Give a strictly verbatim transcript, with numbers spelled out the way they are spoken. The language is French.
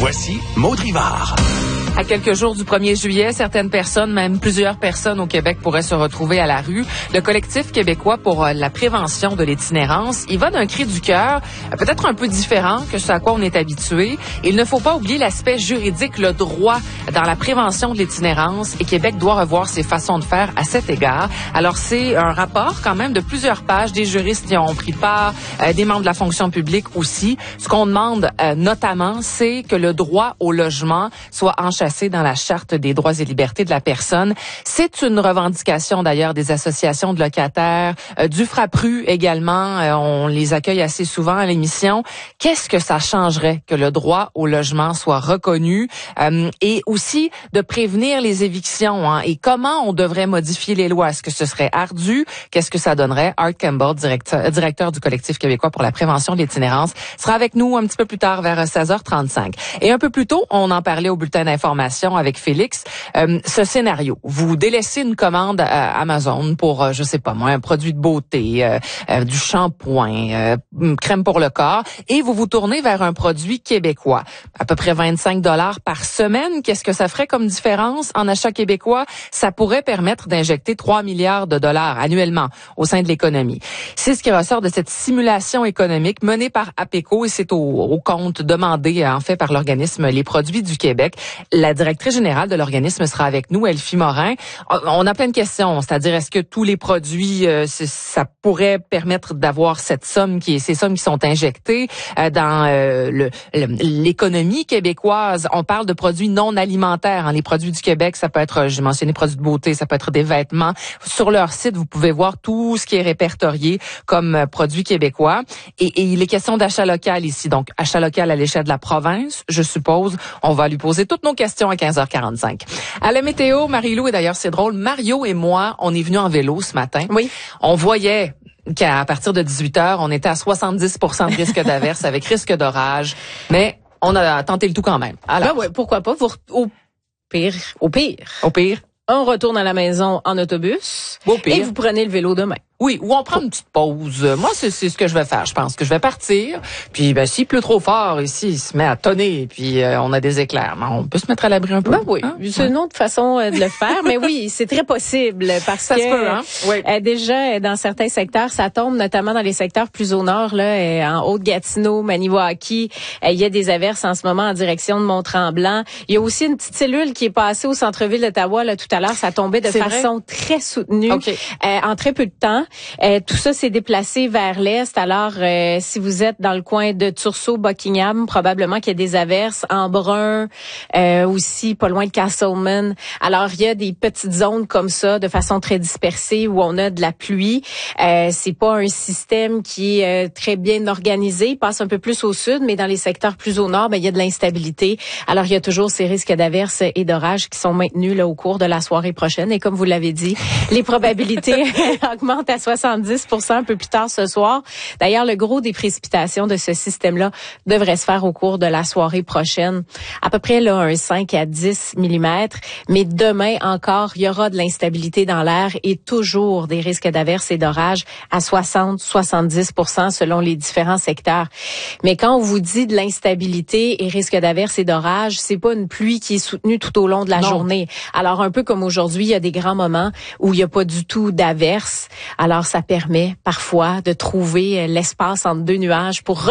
Voici Maud Rivard. À quelques jours du premier juillet, certaines personnes, même plusieurs personnes au Québec pourraient se retrouver à la rue. Le collectif québécois pour la prévention de l'itinérance, il va d'un cri du cœur, peut-être un peu différent que ce à quoi on est habitué. Il ne faut pas oublier l'aspect juridique, le droit dans la prévention de l'itinérance, et Québec doit revoir ses façons de faire à cet égard. Alors c'est un rapport quand même de plusieurs pages, des juristes qui ont pris part, euh, des membres de la fonction publique aussi. Ce qu'on demande euh, notamment, c'est que le droit au logement soit enchaîné dans la Charte des droits et libertés de la personne. C'est une revendication d'ailleurs des associations de locataires, euh, du FRAPRU également. Euh, on les accueille assez souvent à l'émission. Qu'est-ce que ça changerait que le droit au logement soit reconnu euh, et aussi de prévenir les évictions, hein, et comment on devrait modifier les lois? Est-ce que ce serait ardu? Qu'est-ce que ça donnerait? Art Campbell, directeur, directeur du collectif québécois pour la prévention de l'itinérance, sera avec nous un petit peu plus tard vers seize heures trente-cinq. Et un peu plus tôt, on en parlait au bulletin d'information avec Félix. Euh, ce scénario, vous délaissez une commande à Amazon pour, euh, je sais pas moi, un produit de beauté, euh, euh, du shampoing, euh, crème pour le corps, et vous vous tournez vers un produit québécois. À peu près vingt-cinq dollars par semaine. Qu'est-ce que ça ferait comme différence en achat québécois? Ça pourrait permettre d'injecter trois milliards de dollars annuellement au sein de l'économie. C'est ce qui ressort de cette simulation économique menée par APECO, et c'est au, au compte demandé en fait par l'organisme Les Produits du Québec. La directrice générale de l'organisme sera avec nous, Elfie Morin. On a plein de questions, c'est-à-dire est-ce que tous les produits, euh, ça pourrait permettre d'avoir cette somme qui est ces sommes qui sont injectées euh, dans euh, le, l'économie québécoise. On parle de produits non alimentaires. Hein. Les produits du Québec, ça peut être, j'ai mentionné produits de beauté, ça peut être des vêtements. Sur leur site, vous pouvez voir tout ce qui est répertorié comme euh, produits québécois. Et, et il est question d'achat local ici, donc achat local à l'échelle de la province, je suppose. On va lui poser toutes nos questions à quinze heures quarante-cinq. À la météo, Marie-Lou, et d'ailleurs c'est drôle, Mario et moi, on est venus en vélo ce matin. Oui. On voyait qu'à partir de dix-huit heures, on était à soixante-dix pour cent de risque d'averse avec risque d'orage, mais on a tenté le tout quand même. Alors, ben ouais, pourquoi pas, vous, au pire, au pire. Au pire. On retourne à la maison en autobus. Au pire. Et vous prenez le vélo demain. Oui, ou on prend une petite pause. Moi, c'est, c'est ce que je vais faire. Je pense que je vais partir. Puis, ben, s'il pleut trop fort ici, il se met à tonner. Puis, euh, on a des éclairs. Mais on peut se mettre à l'abri un peu. Ben oui, hein? c'est une autre façon de le faire. Mais oui, c'est très possible parce ça que se peut, hein? Oui. euh, déjà dans certains secteurs, ça tombe, notamment dans les secteurs plus au nord, là, euh, en Haute-Gatineau, Maniwaki. Euh, il y a des averses en ce moment en direction de Mont-Tremblant. Il y a aussi une petite cellule qui est passée au centre-ville d'Ottawa là tout à l'heure. Ça tombait de c'est façon vrai? très soutenue, okay. euh, en très peu de temps. Euh, tout ça s'est déplacé vers l'est. Alors, euh, si vous êtes dans le coin de Tursault, Buckingham, probablement qu'il y a des averses. En Brun, euh, aussi, pas loin de Castleman. Alors, il y a des petites zones comme ça, de façon très dispersée, où on a de la pluie. Euh, c'est pas un système qui est euh, très bien organisé. Il passe un peu plus au sud, mais dans les secteurs plus au nord, ben, il y a de l'instabilité. Alors, il y a toujours ces risques d'averses et d'orages qui sont maintenus là au cours de la soirée prochaine. Et comme vous l'avez dit, les probabilités augmentent à soixante-dix pour cent un peu plus tard ce soir. D'ailleurs, le gros des précipitations de ce système-là devrait se faire au cours de la soirée prochaine. À peu près là un cinq à dix millimètres. Mais demain encore, il y aura de l'instabilité dans l'air et toujours des risques d'averses et d'orages à soixante à soixante-dix pour cent selon les différents secteurs. Mais quand on vous dit de l'instabilité et risque d'averses et d'orages, c'est pas une pluie qui est soutenue tout au long de la non. journée. Alors, un peu comme aujourd'hui, il y a des grands moments où il n'y a pas du tout d'averses. Alors, ça permet parfois de trouver l'espace entre deux nuages pour